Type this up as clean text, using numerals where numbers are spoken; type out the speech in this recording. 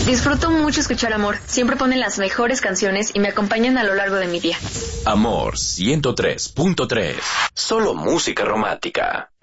Disfruto mucho escuchar Amor. Siempre ponen las mejores canciones y me acompañan a lo largo de mi día. Amor 103.3. Solo música romántica.